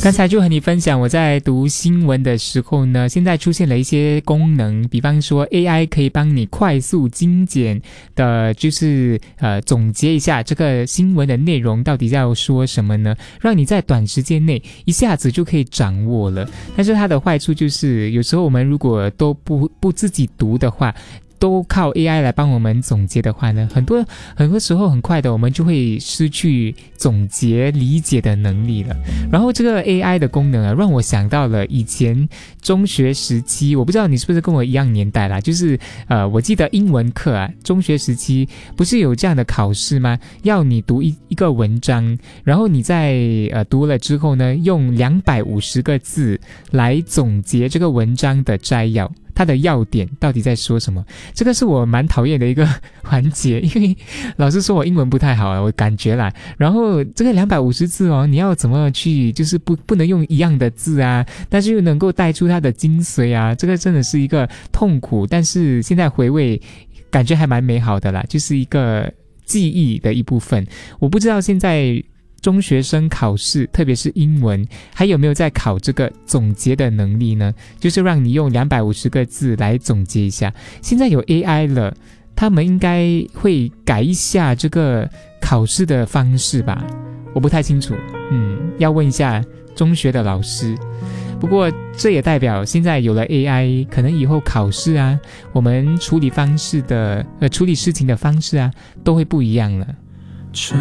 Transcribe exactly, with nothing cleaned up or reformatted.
刚才就和你分享，我在读新闻的时候呢，现在出现了一些功能，比方说 A I 可以帮你快速精简的，就是呃总结一下这个新闻的内容到底要说什么呢，让你在短时间内一下子就可以掌握了。但是它的坏处就是，有时候我们如果都不不自己读的话，都靠 A I 来帮我们总结的话呢，很多很多时候很快的我们就会失去总结理解的能力了。然后这个 A I 的功能啊，让我想到了以前中学时期，我不知道你是不是跟我一样年代啦，就是呃，我记得英文课啊，中学时期不是有这样的考试吗？要你读一一个文章，然后你在呃读了之后呢，用两百五十个字来总结这个文章的摘要。它的要点到底在说什么？这个是我蛮讨厌的一个环节，因为老师说我英文不太好啊，我感觉啦。然后这个两百五十字哦，你要怎么去，就是不不能用一样的字啊，但是又能够带出它的精髓啊，这个真的是一个痛苦。但是现在回味，感觉还蛮美好的啦，就是一个记忆的一部分。我不知道现在中学生考试，特别是英文，还有没有在考这个总结的能力呢？就是让你用两百五十个字来总结一下。现在有 A I 了，他们应该会改一下这个考试的方式吧？我不太清楚，嗯，要问一下中学的老师。不过这也代表现在有了 A I， 可能以后考试啊，我们处理方式的呃处理事情的方式啊，都会不一样了。 这